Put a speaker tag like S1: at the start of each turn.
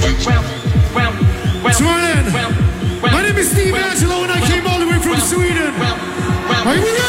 S1: Sweden. My name is Steve Angelo and I came all the way from Sweden. Are you